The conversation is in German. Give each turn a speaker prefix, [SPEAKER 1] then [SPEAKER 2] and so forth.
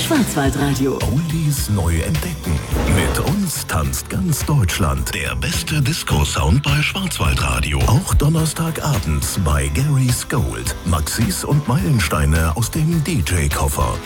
[SPEAKER 1] Schwarzwaldradio.
[SPEAKER 2] Oldies neu entdecken. Mit uns tanzt ganz Deutschland. Der beste Disco-Sound bei Schwarzwaldradio. Auch Donnerstagabends bei Gary's Gold. Maxis und Meilensteine aus dem DJ-Koffer.